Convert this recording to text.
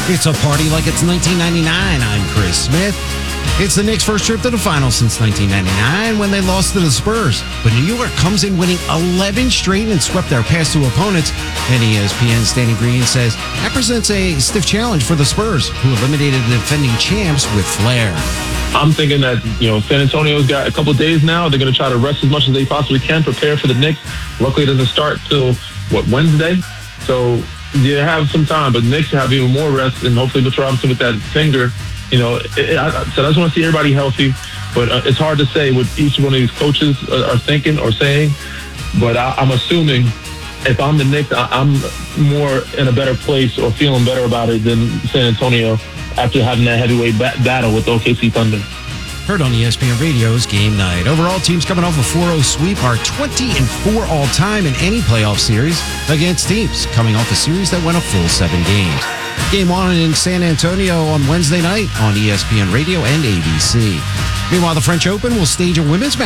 It's a party like it's 1999. I'm Chris Smith. It's the Knicks' first trip to the finals since 1999 when they lost to the Spurs. But New York comes in winning 11 straight and swept their past two opponents. And ESPN's Danny Green says that presents a stiff challenge for the Spurs, who eliminated the defending champs with flair. I'm thinking that, San Antonio's got a couple of days now. They're going to try to rest as much as they possibly can, prepare for the Knicks. Luckily, it doesn't start till, Wednesday? So you have some time, but the Knicks have even more rest, and hopefully Mitchell Robinson with that finger. I just want to see everybody healthy, but it's hard to say what each one of these coaches are thinking or saying. But I'm assuming if I'm the Knicks, I'm more in a better place or feeling better about it than San Antonio after having that heavyweight battle with OKC Thunder. Heard on ESPN Radio's Game Night. Overall, teams coming off a 4-0 sweep are 20-4 all-time in any playoff series against teams coming off a series that went a full 7 games. Game 1 in San Antonio on Wednesday night on ESPN Radio and ABC. Meanwhile, the French Open will stage a women's